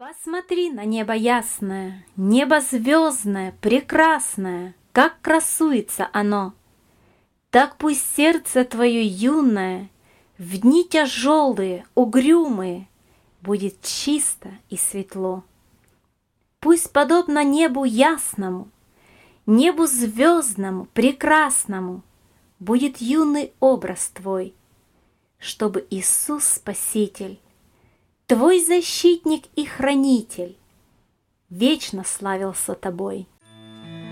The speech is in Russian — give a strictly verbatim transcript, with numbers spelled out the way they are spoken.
Посмотри на небо ясное, небо звездное, прекрасное, как красуется оно. Так пусть сердце твое юное в дни тяжелые, угрюмые будет чисто и светло. Пусть подобно небу ясному, небу звездному, прекрасному будет юный образ твой, чтобы Иисус Спаситель, твой защитник и хранитель, вечно славился тобой.